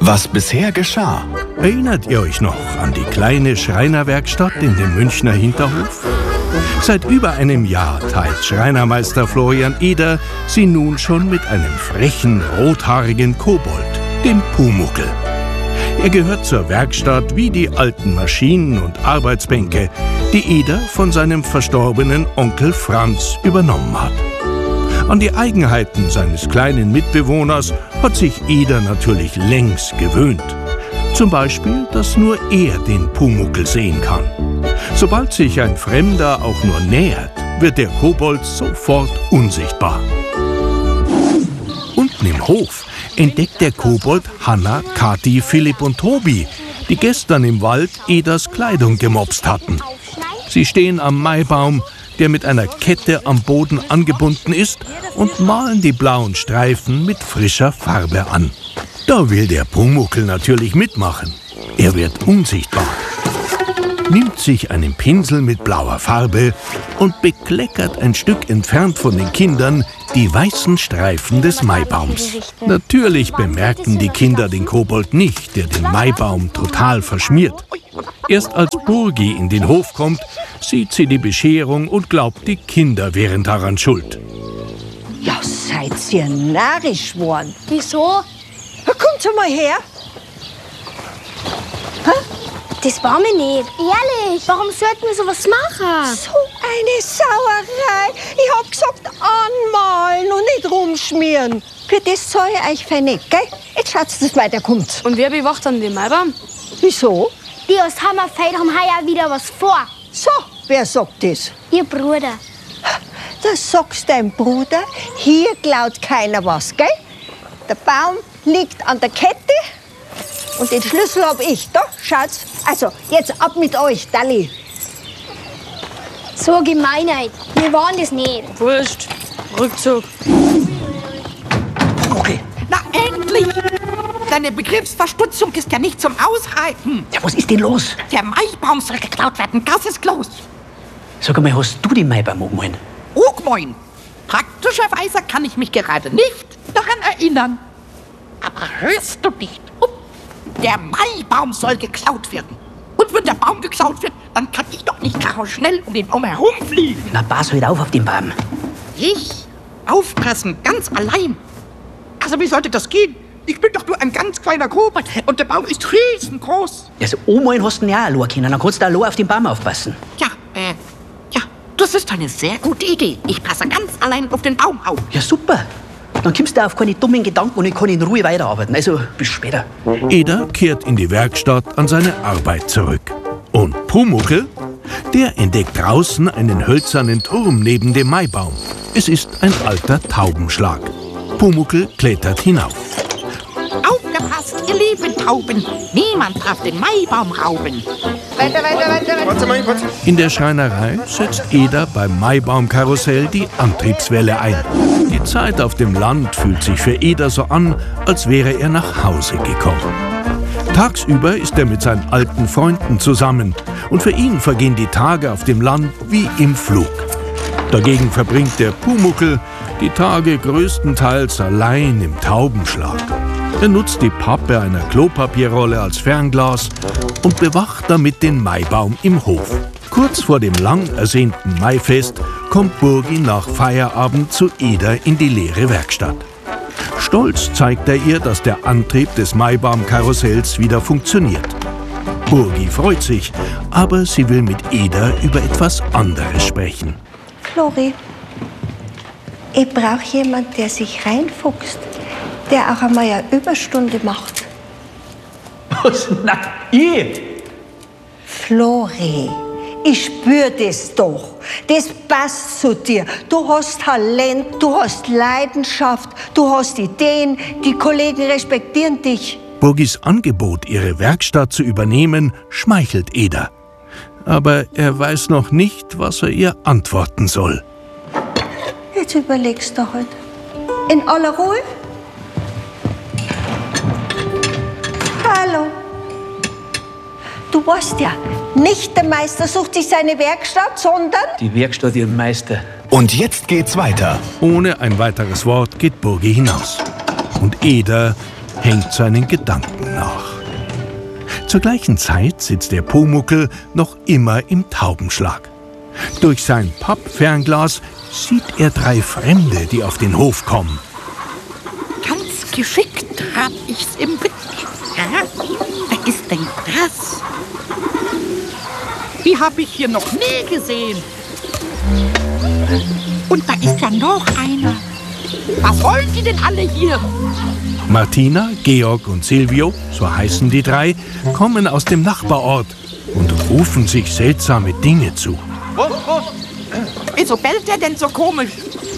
Was bisher geschah. Erinnert ihr euch noch an die kleine Schreinerwerkstatt in dem Münchner Hinterhof? Seit über einem Jahr teilt Schreinermeister Florian Eder sie nun schon mit einem frechen, rothaarigen Kobold, dem Pumuckl. Er gehört zur Werkstatt wie die alten Maschinen und Arbeitsbänke, die Eder von seinem verstorbenen Onkel Franz übernommen hat. An die Eigenheiten seines kleinen Mitbewohners hat sich Eder natürlich längst gewöhnt. Zum Beispiel, dass nur er den Pumuckl sehen kann. Sobald sich ein Fremder auch nur nähert, wird der Kobold sofort unsichtbar. Unten im Hof entdeckt der Kobold Hanna, Kathi, Philipp und Tobi, die gestern im Wald Eders Kleidung gemopst hatten. Sie stehen am Maibaum, der mit einer Kette am Boden angebunden ist, und malen die blauen Streifen mit frischer Farbe an. Da will der Pumuckl natürlich mitmachen. Er wird unsichtbar, nimmt sich einen Pinsel mit blauer Farbe und bekleckert ein Stück entfernt von den Kindern die weißen Streifen des Maibaums. Natürlich bemerken die Kinder den Kobold nicht, der den Maibaum total verschmiert. Erst als Burgi in den Hof kommt, sieht sie die Bescherung und glaubt, die Kinder wären daran schuld. Ja, seid ihr narrisch worden? Wieso? Kommt mal her. Das war mir nicht. Ehrlich, warum sollten wir sowas machen? So eine Sauerei. Ich hab gesagt, anmalen und nicht rumschmieren. Für das soll ich euch vernichten, gell? Jetzt schaut's, dass weiterkommt. Und wer bewacht dann den Maibaum? Wieso? Die aus Hammerfeld haben heuer wieder was vor. So, wer sagt das? Ihr Bruder. Das sagst dein Bruder. Hier klaut keiner was, gell? Der Baum liegt an der Kette und den Schlüssel hab ich. Da, schaut's. Also, jetzt ab mit euch, Dalli. So Gemeinheit. Wir waren das nicht. Wurscht. Rückzug. Okay. Na, endlich! Deine Begriffsverstutzung ist ja nicht zum Aushalten. Ja, was ist denn los? Der Maibaum soll geklaut werden. Das ist los. Sag mal, hast du den Maibaum angemalt? Moin. Praktischerweise kann ich mich gerade nicht daran erinnern. Aber hörst du nicht? Der Maibaum soll geklaut werden. Und wenn der Baum geklaut wird, dann kann ich doch nicht schnell um den Baum herumfliegen. Na, pass halt auf den Baum. Ich? Aufpassen, ganz allein. Also wie sollte das gehen? Ich bin doch nur ein ganz kleiner Kobold und der Baum ist riesengroß. Ja, so anmalen hast du ihn ja auch allein können. Dann kannst du allein auf den Baum aufpassen. Ja, das ist eine sehr gute Idee. Ich passe ganz allein auf den Baum auf. Ja, super. Dann kommst du auf keine dummen Gedanken und ich kann in Ruhe weiterarbeiten. Also, bis später. Eder kehrt in die Werkstatt an seine Arbeit zurück. Und Pumuckl, der entdeckt draußen einen hölzernen Turm neben dem Maibaum. Es ist ein alter Taubenschlag. Pumuckl klettert hinauf. Aufgepasst, ihr lieben Tauben. Niemand darf den Maibaum rauben. Weiter. In der Schreinerei setzt Eder beim Maibaumkarussell die Antriebswelle ein. Die Zeit auf dem Land fühlt sich für Eder so an, als wäre er nach Hause gekommen. Tagsüber ist er mit seinen alten Freunden zusammen und für ihn vergehen die Tage auf dem Land wie im Flug. Dagegen verbringt der Pumuckl die Tage größtenteils allein im Taubenschlag. Er nutzt die Pappe einer Klopapierrolle als Fernglas und bewacht damit den Maibaum im Hof. Kurz vor dem lang ersehnten Maifest kommt Burgi nach Feierabend zu Eder in die leere Werkstatt. Stolz zeigt er ihr, dass der Antrieb des Maibaumkarussells wieder funktioniert. Burgi freut sich, aber sie will mit Eder über etwas anderes sprechen. Flori, ich brauche jemanden, der sich reinfuchst, der auch einmal eine Überstunde macht. Was? Na, ich? Flori, ich spür das doch. Das passt zu dir. Du hast Talent, du hast Leidenschaft, du hast Ideen. Die Kollegen respektieren dich. Burgis Angebot, ihre Werkstatt zu übernehmen, schmeichelt Eder. Aber er weiß noch nicht, was er ihr antworten soll. Jetzt überlegst du halt. In aller Ruhe? Hallo. Du weißt ja, nicht der Meister sucht sich seine Werkstatt, sondern... Die Werkstatt ihren Meister. Und jetzt geht's weiter. Ohne ein weiteres Wort geht Burgi hinaus. Und Eder hängt seinen Gedanken nach. Zur gleichen Zeit sitzt der Pumuckl noch immer im Taubenschlag. Durch sein Pappfernglas sieht er 3 Fremde, die auf den Hof kommen. Ganz geschickt hab ich's im Blick. Ja? Wer ist denn das? Die hab ich hier noch nie gesehen. Und da ist ja noch einer. Was wollen die denn alle hier? Martina, Georg und Silvio, so heißen die 3, kommen aus dem Nachbarort und rufen sich seltsame Dinge zu. Wieso bellt der denn so komisch?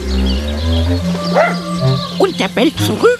Und der bellt zurück.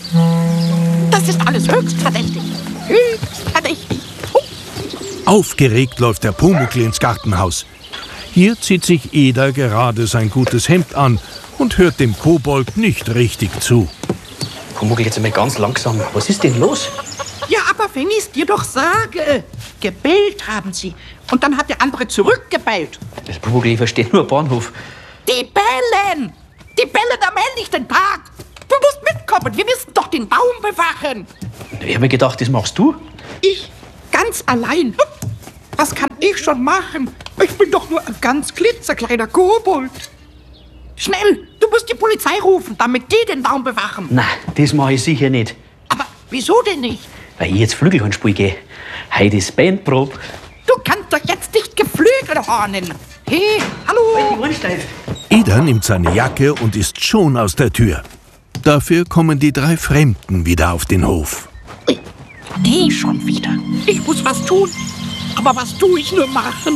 Das ist alles höchst verdächtig. Höchst verdächtig. Aufgeregt läuft der Pumuckl ins Gartenhaus. Hier zieht sich Eder gerade sein gutes Hemd an und hört dem Kobold nicht richtig zu. Pumuckl, jetzt einmal ganz langsam. Was ist denn los? Ja, aber wenn ich's dir doch sage. Gebellt haben sie. Und dann hat der andere zurückgebellt. Das Pumuckl, ich verstehe nur Bahnhof. Die bellen! Die bellen am helllichten Tag! Du musst mitkommen, wir müssen doch den Baum bewachen! Ich hab mir gedacht, das machst du. Ich? Ganz allein? Was kann ich schon machen? Ich bin doch nur ein ganz klitzekleiner Kobold. Schnell, du musst die Polizei rufen, damit die den Baum bewachen. Nein, das mache ich sicher nicht. Aber wieso denn nicht? Weil ich jetzt Flügelhorn spielen gehe. Heute ist Bandprobe. Du kannst doch jetzt nicht Geflügelhornen. Hey, hallo? Eder nimmt seine Jacke und ist schon aus der Tür. Dafür kommen die 3 Fremden wieder auf den Hof. Die schon wieder. Ich muss was tun. Aber was tue ich nur machen?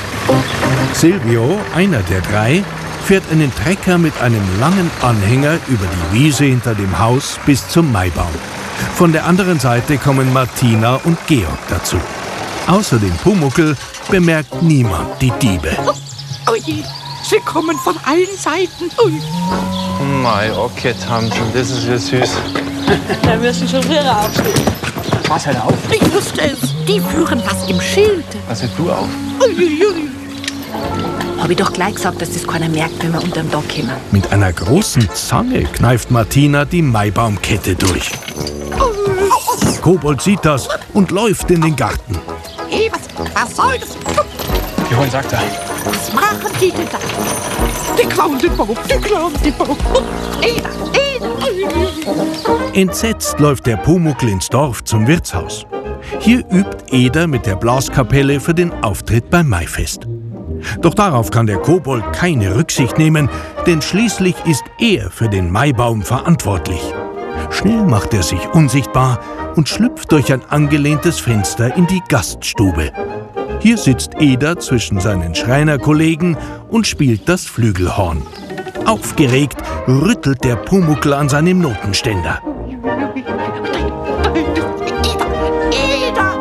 Silvio, einer der 3, fährt einen Trecker mit einem langen Anhänger über die Wiese hinter dem Haus bis zum Maibaum. Von der anderen Seite kommen Martina und Georg dazu. Außer dem Pumuckl bemerkt niemand die Diebe. Oh je, sie kommen von allen Seiten. Mei, okay, Tante, das ist ja süß. Da müssen schon früher aufstehen. Pass halt auf. Ich wusste es. Die führen was im Schild. Pass du auf. Uiuiui. Hab ich doch gleich gesagt, dass das keiner merkt, wenn wir unterm Dach kommen. Mit einer großen Zange kneift Martina die Maibaumkette durch. Kobold sieht das und läuft in den Garten. Hey, was soll das? Wir holen sagt er. Was machen die denn da? Die klauen den Baum, die klauen den Baum. Eder. Entsetzt läuft der Pumuckl ins Dorf zum Wirtshaus. Hier übt Eder mit der Blaskapelle für den Auftritt beim Maifest. Doch darauf kann der Kobold keine Rücksicht nehmen, denn schließlich ist er für den Maibaum verantwortlich. Schnell macht er sich unsichtbar und schlüpft durch ein angelehntes Fenster in die Gaststube. Hier sitzt Eder zwischen seinen Schreinerkollegen und spielt das Flügelhorn. Aufgeregt rüttelt der Pumuckl an seinem Notenständer. Eder!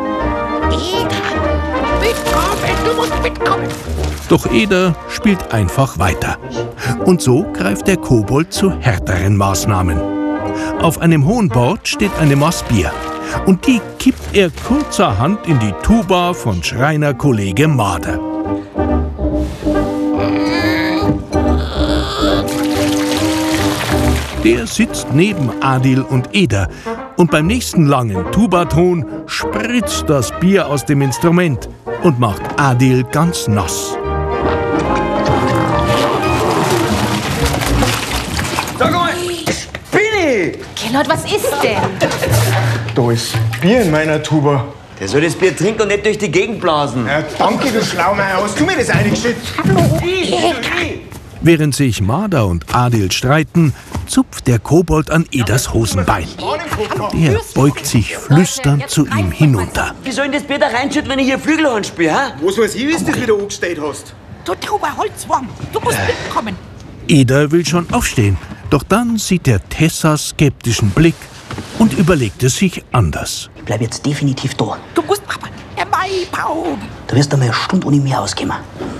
Mitkommen, du musst mitkommen! Doch Eder spielt einfach weiter. Und so greift der Kobold zu härteren Maßnahmen. Auf einem hohen Bord steht eine Maß Bier. Und die kippt er kurzerhand in die Tuba von Schreinerkollege Marder. Der sitzt neben Adil und Eder. Und beim nächsten langen Tubaton spritzt das Bier aus dem Instrument und macht Adil ganz nass. Sag mal, Spinni! Gellert, was ist denn? Da ist Bier in meiner Tuba. Der soll das Bier trinken und nicht durch die Gegend blasen. Ja, danke, du Schlaumeier. Hast du mir das eingeschüttet? Während sich Marder und Adil streiten, zupft der Kobold an Eders Hosenbein. Der beugt sich flüsternd zu ihm hinunter. Wie soll ich das Bier da reinschütten, wenn ich hier Flügelhorn spiele, hä? Was weiß ich, wie du das wieder angestellt hast? Du tauber Holzwurm, du musst mitkommen. Eder will schon aufstehen, doch dann sieht er Tessas skeptischen Blick und überlegt es sich anders. Ich bleib jetzt definitiv da. Du musst aber, der Maibaum. Du wirst einmal eine Stunde ohne mich auskommen.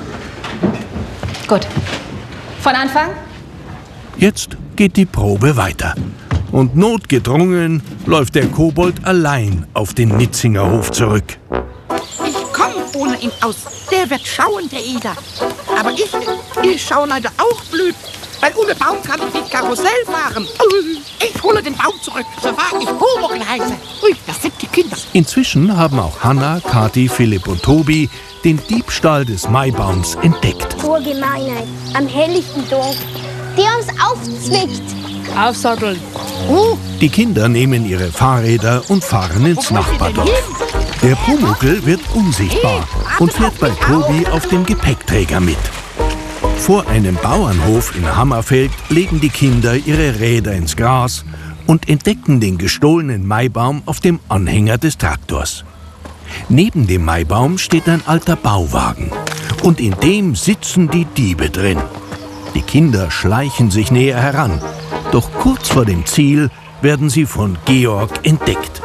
Gut. Von Anfang? Jetzt geht die Probe weiter. Und notgedrungen läuft der Kobold allein auf den Nitzinger Hof zurück. Ich komm ohne ihn aus. Der wird schauen, der Eder. Aber ich schau leider auch blöd. Weil ohne Baum kann ich nicht Karussell fahren. Ich hole den Baum zurück, so fahre ich Pumuckl heiße. Ui, das sind die Kinder. Inzwischen haben auch Hanna, Kathi, Philipp und Tobi den Diebstahl des Maibaums entdeckt. Vor Gemeinheit, am helllichten Tag. Die haben's aufzwickt. Aufsatteln. Die Kinder nehmen ihre Fahrräder und fahren ins Nachbardorf. Der Pumuckl wird unsichtbar und fährt bei Tobi auf dem Gepäckträger mit. Vor einem Bauernhof in Hammerfeld legen die Kinder ihre Räder ins Gras und entdecken den gestohlenen Maibaum auf dem Anhänger des Traktors. Neben dem Maibaum steht ein alter Bauwagen und in dem sitzen die Diebe drin. Die Kinder schleichen sich näher heran, doch kurz vor dem Ziel werden sie von Georg entdeckt.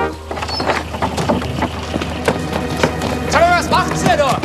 Sag mal, was macht's denn da?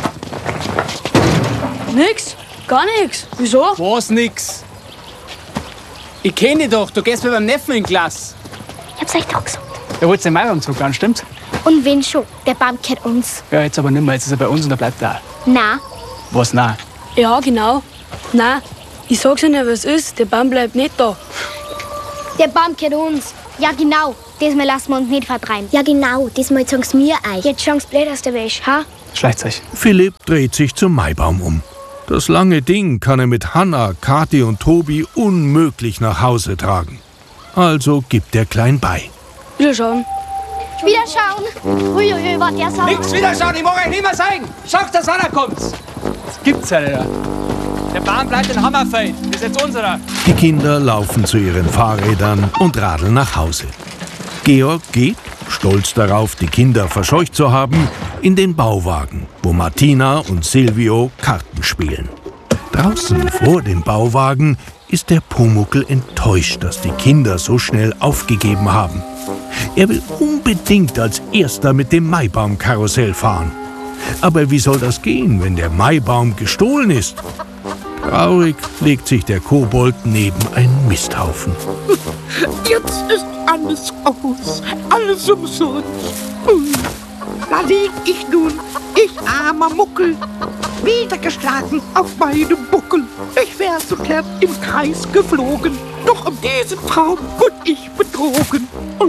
Nix, gar nix. Wieso? Was nix? Ich kenn dich doch, du gehst mit meinem Neffen in die Klasse. Ich hab's euch doch gesagt. Er wollte den Maibaum zurückhaben, stimmt's? Und wenn schon, der Baum gehört uns. Ja, jetzt aber nicht mehr, jetzt ist er bei uns und er bleibt da. Na, Was, nein? Ja, genau. Nein, ich sag's Ihnen, was ist. Der Baum bleibt nicht da. der Baum gehört uns. Ja genau, diesmal lassen wir uns nicht vertreiben. Ja genau, diesmal zagen's mir euch. Jetzt schauen's blöd aus der Wäsche, ha? Schleicht's euch. Philipp dreht sich zum Maibaum um. Das lange Ding kann er mit Hanna, Kathi und Tobi unmöglich nach Hause tragen. Also gibt er klein bei. Wiederschauen. Wiederschauen. Uiuiui, war der Sau. Nix wiederschauen, ich mag euch nicht mehr sagen. Sagt, dass einer kommt. Das gibt's ja nicht. Der Baum bleibt in Hammerfeld. Das ist jetzt unserer. Die Kinder laufen zu ihren Fahrrädern und radeln nach Hause. Georg geht, stolz darauf, die Kinder verscheucht zu haben, in den Bauwagen, wo Martina und Silvio Karten spielen. Draußen vor dem Bauwagen ist der Pumuckl enttäuscht, dass die Kinder so schnell aufgegeben haben. Er will unbedingt als Erster mit dem Maibaumkarussell fahren. Aber wie soll das gehen, wenn der Maibaum gestohlen ist? Traurig legt sich der Kobold neben einen Misthaufen. Jetzt ist alles aus, alles umsonst. Da lieg ich nun, ich armer Muckel, wieder geschlagen auf meinem Buckel. Ich wär so gern im Kreis geflogen, doch um diesen Traum wurde ich betrogen.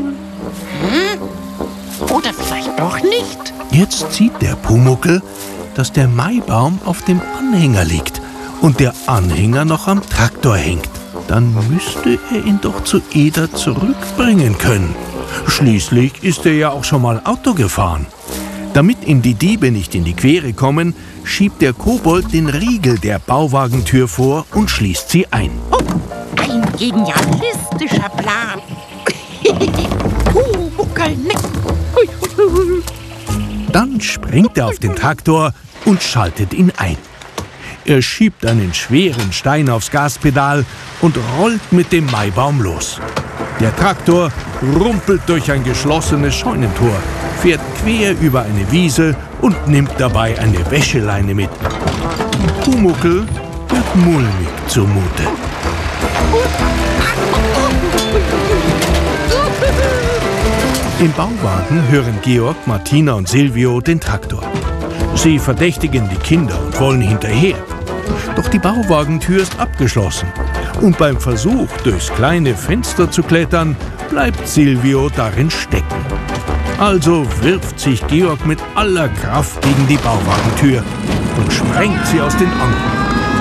Oder vielleicht doch nicht? Jetzt sieht der Pumuckl, dass der Maibaum auf dem Anhänger liegt und der Anhänger noch am Traktor hängt. Dann müsste er ihn doch zu Eder zurückbringen können. Schließlich ist er ja auch schon mal Auto gefahren. Damit ihm die Diebe nicht in die Quere kommen, schiebt der Kobold den Riegel der Bauwagentür vor und schließt sie ein. Oh, ein genialistischer Plan. Pumuckl, ne? Dann springt er auf den Traktor und schaltet ihn ein. Er schiebt einen schweren Stein aufs Gaspedal und rollt mit dem Maibaum los. Der Traktor rumpelt durch ein geschlossenes Scheunentor, fährt quer über eine Wiese und nimmt dabei eine Wäscheleine mit. Pumuckl wird mulmig zumute. Im Bauwagen hören Georg, Martina und Silvio den Traktor. Sie verdächtigen die Kinder und wollen hinterher. Doch die Bauwagentür ist abgeschlossen. Und beim Versuch, durchs kleine Fenster zu klettern, bleibt Silvio darin stecken. Also wirft sich Georg mit aller Kraft gegen die Bauwagentür und sprengt sie aus den Angeln.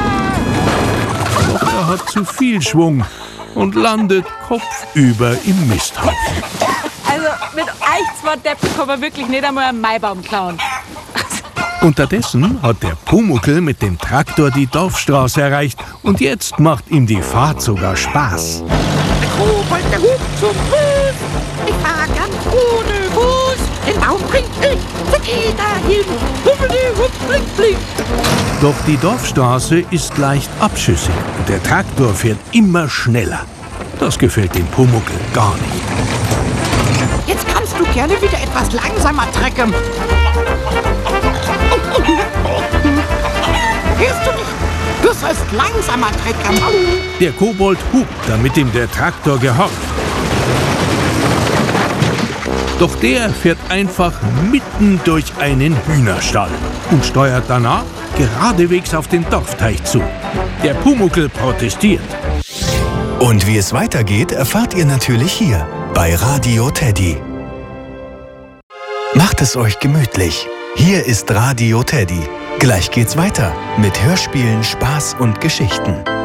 Doch er hat zu viel Schwung und landet kopfüber im Misthaufen. Also mit euch zwei Deppen kann man wirklich nicht einmal einen Maibaum klauen. Unterdessen hat der Pumuckl mit dem Traktor die Dorfstraße erreicht und jetzt macht ihm die Fahrt sogar Spaß. Der Kobold, der Hut zum Fuß. Ich fahr ganz ohne Fuß. Den Baum bring ich zu Eder hin. Hubbeli, hupp, blink, blink. Doch die Dorfstraße ist leicht abschüssig und der Traktor fährt immer schneller. Das gefällt dem Pumuckl gar nicht. Jetzt kannst du gerne wieder etwas langsamer trecken. Hörst du nicht? Du sollst langsamer trecken. Der Kobold hupt, damit ihm der Traktor gehorcht. Doch der fährt einfach mitten durch einen Hühnerstall und steuert danach geradewegs auf den Dorfteich zu. Der Pumuckl protestiert. Und wie es weitergeht, erfahrt ihr natürlich hier bei Radio Teddy. Macht es euch gemütlich. Hier ist Radio Teddy. Gleich geht's weiter mit Hörspielen, Spaß und Geschichten.